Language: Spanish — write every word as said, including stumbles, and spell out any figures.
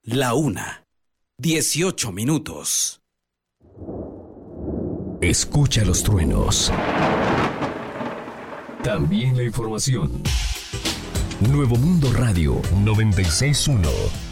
La una. Dieciocho minutos. Escucha los truenos. También la información. Nuevo Mundo Radio noventa y seis punto uno.